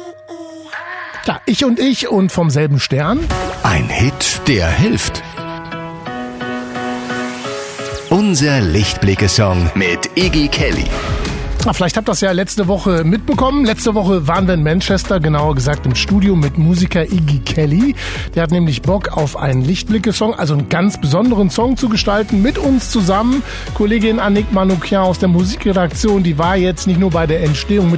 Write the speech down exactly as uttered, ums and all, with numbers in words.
Ja, Ich und ich und vom selben Stern. Ein Hit, der hilft. Unser Lichtblicke-Song mit Iggy Kelly. Vielleicht habt ihr das ja letzte Woche mitbekommen. Letzte Woche waren wir in Manchester, genauer gesagt im Studio mit Musiker Iggy Kelly. Der hat nämlich Bock auf einen Lichtblicke-Song, also einen ganz besonderen Song zu gestalten mit uns zusammen. Kollegin Annick Manoukian aus der Musikredaktion, die war jetzt nicht nur bei der Entstehung mit